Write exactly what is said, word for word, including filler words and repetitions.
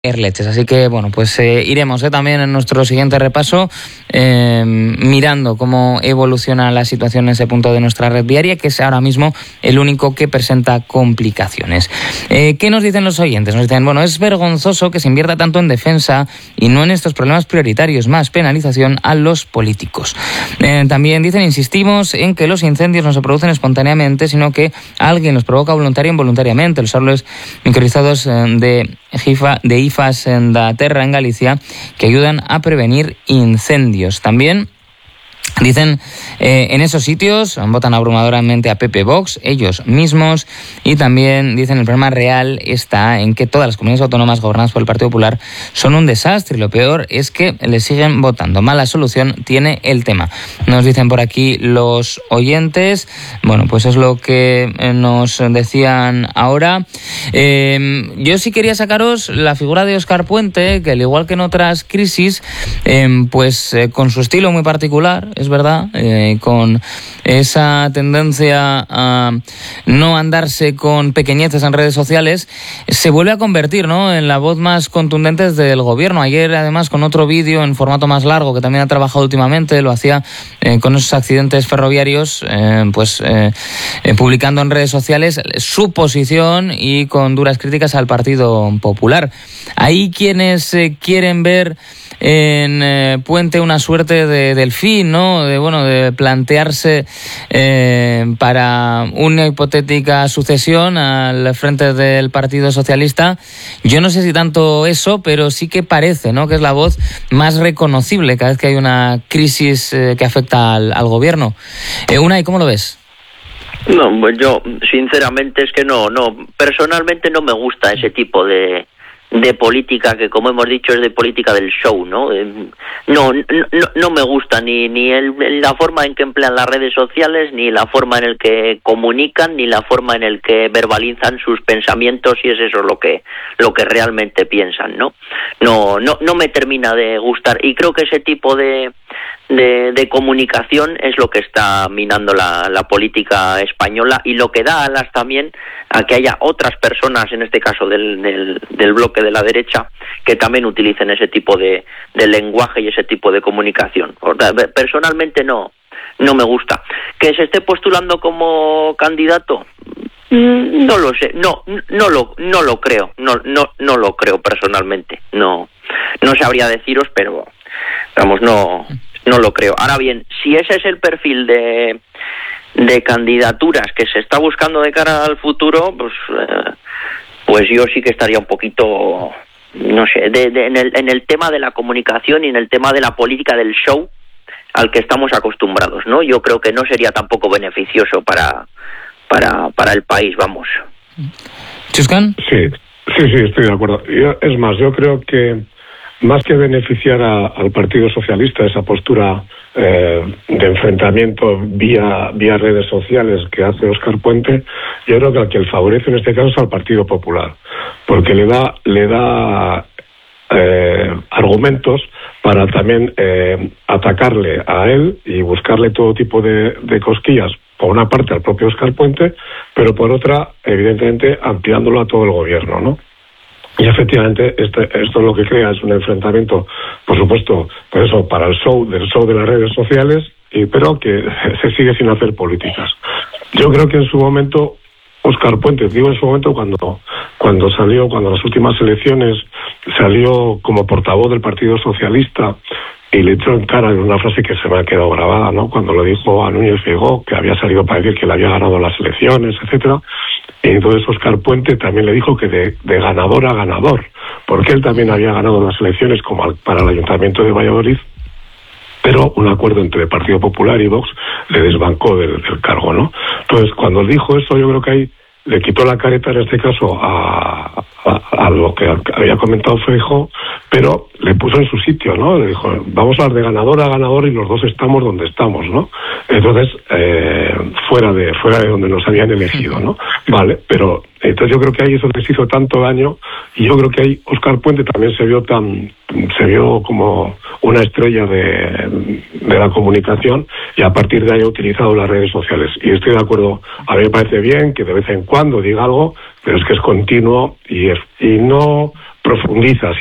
Erleches. Así que, bueno, pues eh, iremos eh, también en nuestro siguiente repaso eh, mirando cómo evoluciona la situación en ese punto de nuestra red viaria, que es ahora mismo el único que presenta complicaciones. Eh, ¿Qué nos dicen los oyentes? Nos dicen, bueno, es vergonzoso que se invierta tanto en defensa y no en estos problemas prioritarios, más penalización a los políticos. Eh, también dicen, insistimos en que los incendios no se producen espontáneamente, sino que alguien los provoca voluntaria e involuntariamente. Los árboles microrizados eh, de Gifa, de I F A S en la Terra, en Galicia, que ayudan a prevenir incendios. También dicen, eh, en esos sitios votan abrumadoramente a P P Vox, ellos mismos, y también dicen el problema real está en que todas las comunidades autónomas gobernadas por el Partido Popular son un desastre, y lo peor es que le siguen votando. Mala solución tiene el tema. Nos dicen por aquí los oyentes, bueno, pues es lo que nos decían ahora. Eh, yo sí quería sacaros la figura de Óscar Puente, que al igual que en otras crisis, eh, pues eh, con su estilo muy particular, es verdad, eh, con esa tendencia a no andarse con pequeñeces en redes sociales, se vuelve a convertir, ¿no?, en la voz más contundente del gobierno. Ayer, además, con otro vídeo en formato más largo que también ha trabajado últimamente, lo hacía eh, con esos accidentes ferroviarios, eh, pues eh, eh, publicando en redes sociales su posición y con duras críticas al Partido Popular. Hay quienes eh, quieren ver en eh, Puente una suerte de delfín, ¿no?, de bueno de plantearse eh, para una hipotética sucesión al frente del Partido Socialista. Yo no sé si tanto eso, pero sí que parece, ¿no?, que es la voz más reconocible cada vez que hay una crisis eh, que afecta al, al gobierno. Eh, Unai, ¿cómo lo ves? No, pues yo sinceramente es que no, no, personalmente no me gusta ese tipo de de política que, como hemos dicho, es de política del show, ¿no? Eh, no, no, no me gusta ni ni el, la forma en que emplean las redes sociales, ni la forma en el que comunican, ni la forma en el que verbalizan sus pensamientos, y es eso lo que lo que realmente piensan, ¿no? No, no, no me termina de gustar, y creo que ese tipo de De, de comunicación es lo que está minando la, la política española, y lo que da alas también a que haya otras personas, en este caso del, del, del bloque de la derecha, que también utilicen ese tipo de, de lenguaje y ese tipo de comunicación. Personalmente no, no me gusta. ¿Que se esté postulando como candidato? No lo sé, no, no lo, no lo creo, no, no, no lo creo personalmente. No, no sabría deciros, pero vamos, no. No lo creo. Ahora bien, si ese es el perfil de, de candidaturas que se está buscando de cara al futuro, pues eh, pues yo sí que estaría un poquito, no sé, de, de, en, el, en el tema de la comunicación y en el tema de la política del show al que estamos acostumbrados, ¿no? Yo creo que no sería tampoco beneficioso para para para el país, vamos. ¿Chuscan? Sí, sí, sí, estoy de acuerdo. Yo, es más, yo creo que más que beneficiar a, al Partido Socialista, esa postura eh, de enfrentamiento vía vía redes sociales que hace Óscar Puente, yo creo que al que el favorece en este caso es al Partido Popular, porque le da le da eh, argumentos para también eh, atacarle a él y buscarle todo tipo de, de cosquillas, por una parte al propio Óscar Puente, pero por otra, evidentemente, ampliándolo a todo el gobierno, ¿no? Y efectivamente este, esto es lo que crea es un enfrentamiento, por supuesto, por eso, para el show del show de las redes sociales, y, pero que se sigue sin hacer políticas. Yo creo que en su momento Óscar Puente, digo en su momento cuando cuando salió, cuando en las últimas elecciones salió como portavoz del Partido Socialista y le echó en cara una frase que se me ha quedado grabada, ¿no?, cuando lo dijo a Núñez Feijóo, que había salido para decir que le había ganado las elecciones, etcétera. Y entonces Óscar Puente también le dijo que de, de ganador a ganador, porque él también había ganado las elecciones como al, para el Ayuntamiento de Valladolid, pero un acuerdo entre el Partido Popular y Vox le desbancó del, del cargo, ¿no? Entonces, cuando dijo eso, yo creo que ahí le quitó la careta, en este caso, a, a, a lo que había comentado Feijóo, pero le puso en su sitio, ¿no? Le dijo, vamos a hablar de ganador a ganador y los dos estamos donde estamos, ¿no? Entonces, eh, fuera de fuera de donde nos habían elegido, ¿no? Vale, pero entonces yo creo que ahí eso les hizo tanto daño, y yo creo que ahí Óscar Puente también se vio tan se vio como una estrella de, de la comunicación, y a partir de ahí ha utilizado las redes sociales. Y estoy de acuerdo, a mí me parece bien que de vez en cuando diga algo, pero es que es continuo y, es, y no profundiza